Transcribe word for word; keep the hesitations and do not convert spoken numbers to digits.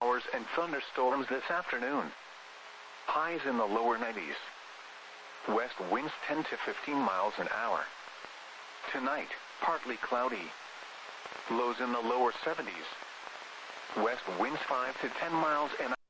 showers and thunderstorms this afternoon. Highs in the lower nineties. West winds ten to fifteen miles an hour. Tonight, partly cloudy. Lows in the lower seventies. West winds five to ten miles an hour.